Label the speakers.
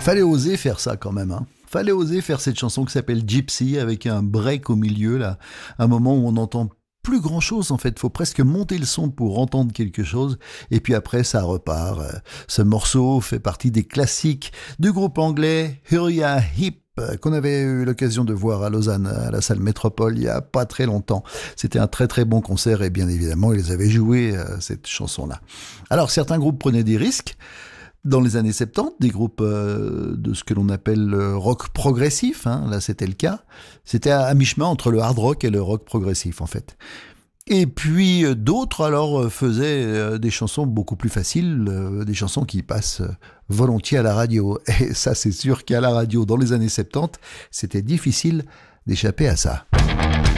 Speaker 1: Fallait oser faire ça quand même, hein. Fallait oser faire cette chanson qui s'appelle Gypsy avec un break au milieu, là. Un moment où on n'entend plus grand chose en fait. Faut presque monter le son pour entendre quelque chose. Et puis après, ça repart. Ce morceau fait partie des classiques du groupe anglais Uriah Heep, qu'on avait eu l'occasion de voir à Lausanne, à la salle Métropole, il y a pas très longtemps. C'était un très très bon concert et bien évidemment, ils avaient joué cette chanson-là. Alors, certains groupes prenaient des risques. Dans les années 70, des groupes de ce que l'on appelle le rock progressif, hein, là c'était le cas. C'était à mi-chemin entre le hard rock et le rock progressif en fait. Et puis d'autres alors faisaient des chansons beaucoup plus faciles, des chansons qui passent volontiers à la radio. Et ça c'est sûr qu'à la radio dans les années 70, c'était difficile d'échapper à ça.